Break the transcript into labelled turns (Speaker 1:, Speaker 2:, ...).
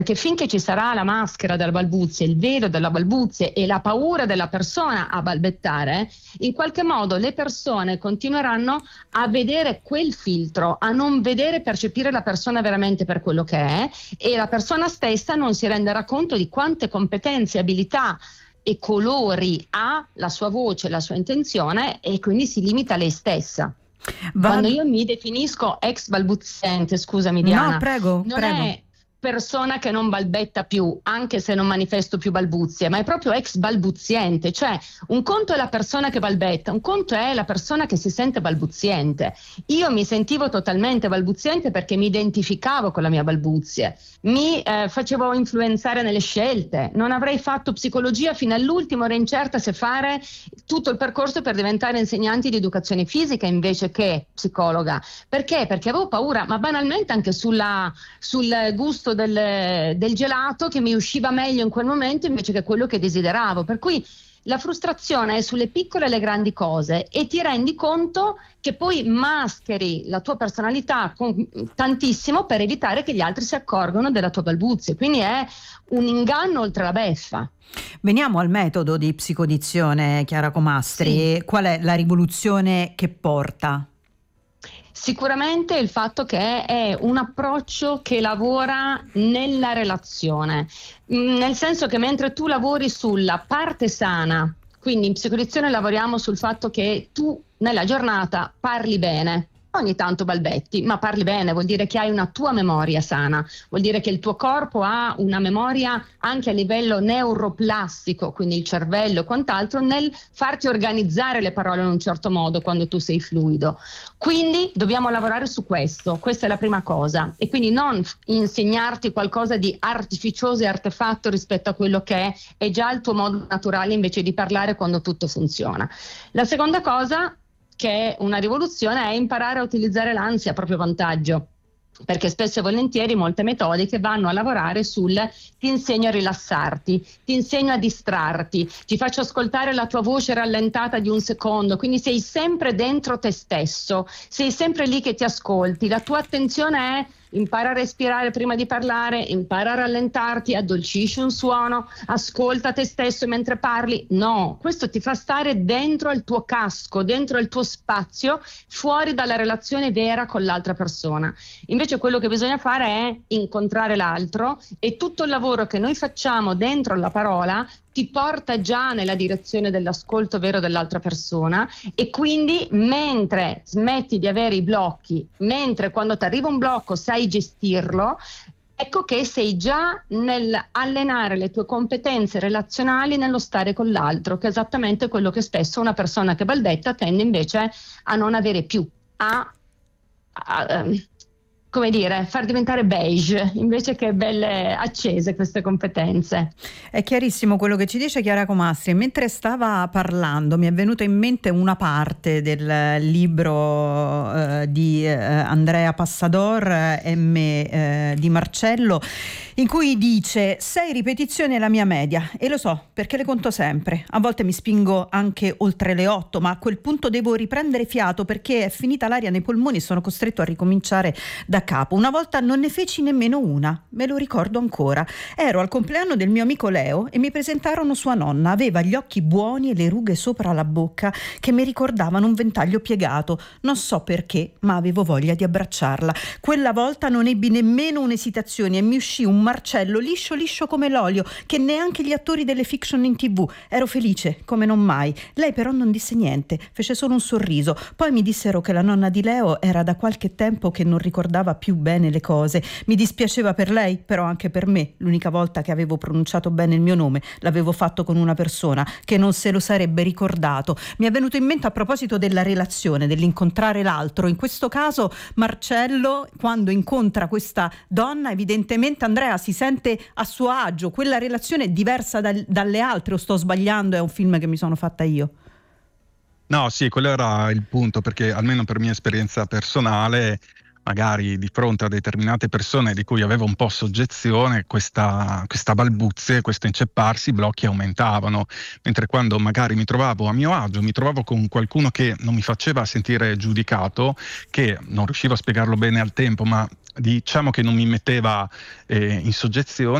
Speaker 1: Perché finché ci sarà la maschera della balbuzie, il velo della balbuzie e la paura della persona a balbettare, in qualche modo le persone continueranno a vedere quel filtro, a non vedere e percepire la persona veramente per quello che è, e la persona stessa non si renderà conto di quante competenze, abilità e colori ha la sua voce, la sua intenzione, e quindi si limita a lei stessa. Quando io mi definisco ex balbuziente, scusami
Speaker 2: No,
Speaker 1: Diana,
Speaker 2: prego,
Speaker 1: non
Speaker 2: prego.
Speaker 1: è persona che non balbetta più, anche se non manifesto più balbuzie, ma è proprio ex balbuziente. Cioè, un conto è la persona che balbetta, un conto è la persona che si sente balbuziente. Io mi sentivo totalmente balbuziente perché mi identificavo con la mia balbuzie, mi facevo influenzare nelle scelte, non avrei fatto psicologia fino all'ultimo, ero incerta se fare tutto il percorso per diventare insegnante di educazione fisica invece che psicologa. Perché? Perché avevo paura, ma banalmente anche sul gusto del gelato, che mi usciva meglio in quel momento invece che quello che desideravo. Per cui la frustrazione è sulle piccole e le grandi cose, e ti rendi conto che poi mascheri la tua personalità tantissimo per evitare che gli altri si accorgano della tua balbuzie. Quindi è un inganno oltre la beffa.
Speaker 2: Veniamo al metodo di psicodizione, Chiara Comastri.
Speaker 1: Sì.
Speaker 2: Qual è la rivoluzione che porta?
Speaker 1: Sicuramente il fatto che è un approccio che lavora nella relazione, nel senso che mentre tu lavori sulla parte sana, quindi in psicodizione lavoriamo sul fatto che tu nella giornata parli bene. Ogni tanto balbetti, ma parli bene, vuol dire che hai una tua memoria sana, vuol dire che il tuo corpo ha una memoria anche a livello neuroplastico, quindi il cervello e quant'altro, nel farti organizzare le parole in un certo modo quando tu sei fluido. Quindi dobbiamo lavorare su questo, questa è la prima cosa, e quindi non insegnarti qualcosa di artificioso e artefatto rispetto a quello che è già il tuo modo naturale invece di parlare quando tutto funziona. La seconda cosa, che è una rivoluzione, è imparare a utilizzare l'ansia a proprio vantaggio, perché spesso e volentieri molte metodiche vanno a lavorare sul ti insegno a rilassarti, ti insegno a distrarti, ti faccio ascoltare la tua voce rallentata di un secondo, quindi sei sempre dentro te stesso, sei sempre lì che ti ascolti, la tua attenzione è impara a respirare prima di parlare, impara a rallentarti, addolcisci un suono, ascolta te stesso mentre parli. No, questo ti fa stare dentro al tuo casco, dentro al tuo spazio, fuori dalla relazione vera con l'altra persona. Invece quello che bisogna fare è incontrare l'altro, e tutto il lavoro che noi facciamo dentro la parola ti porta già nella direzione dell'ascolto vero dell'altra persona, e quindi mentre smetti di avere i blocchi, mentre quando ti arriva un blocco sai gestirlo, ecco che sei già nel allenare le tue competenze relazionali nello stare con l'altro, che è esattamente quello che spesso una persona che balbetta tende invece a non avere più, come dire, far diventare beige invece che belle accese queste competenze.
Speaker 2: È chiarissimo quello che ci dice Chiara Comastri. Mentre stava parlando mi è venuta in mente una parte del libro di Andrea Passador, Di Marcello, in cui dice: 6 ripetizioni è la mia media, e lo so perché le conto sempre. A volte mi spingo anche oltre le 8, ma a quel punto devo riprendere fiato perché è finita l'aria nei polmoni e sono costretto a ricominciare da capo. Una volta non ne feci nemmeno una, me lo ricordo ancora. Ero al compleanno del mio amico Leo e mi presentarono sua nonna. Aveva gli occhi buoni e le rughe sopra la bocca che mi ricordavano un ventaglio piegato. Non so perché, ma avevo voglia di abbracciarla. Quella volta non ebbi nemmeno un'esitazione e mi uscì un Marcello liscio liscio come l'olio, che neanche gli attori delle fiction in TV. Ero felice come non mai. Lei però non disse niente, fece solo un sorriso. Poi mi dissero che la nonna di Leo era da qualche tempo che non ricordava più bene le cose. Mi dispiaceva per lei, però anche per me. L'unica volta che avevo pronunciato bene il mio nome l'avevo fatto con una persona che non se lo sarebbe ricordato. Mi è venuto in mente, a proposito della relazione, dell'incontrare l'altro, in questo caso Marcello, quando incontra questa donna, evidentemente Andrea si sente a suo agio. Quella relazione è diversa dalle altre, o sto sbagliando? È un film che mi sono fatta io?
Speaker 3: No, sì, quello era il punto, perché almeno per mia esperienza personale magari di fronte a determinate persone di cui avevo un po' soggezione, questa balbuzie, questo incepparsi, i blocchi aumentavano, mentre quando magari mi trovavo a mio agio, mi trovavo con qualcuno che non mi faceva sentire giudicato, che non riuscivo a spiegarlo bene al tempo, ma diciamo che non mi metteva in soggezione,